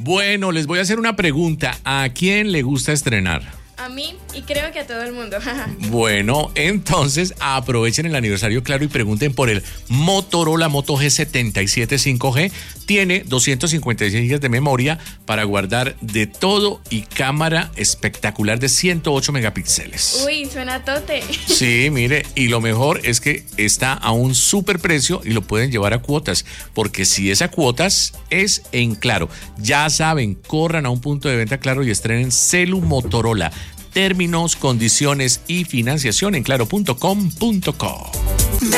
Bueno, les voy a hacer una pregunta. ¿A quién le gusta estrenar? A mí y creo que a todo el mundo. Bueno, entonces aprovechen el aniversario Claro y pregunten por el Motorola Moto G77 5G. Tiene 256 GB de memoria para guardar de todo y cámara espectacular de 108 megapíxeles. Uy, suena tote. Sí, mire, y lo mejor es que está a un super precio y lo pueden llevar a cuotas, porque si es a cuotas, es en Claro. Ya saben, corran a un punto de venta Claro y estrenen Celu Motorola. Términos, condiciones y financiación en claro.com.co.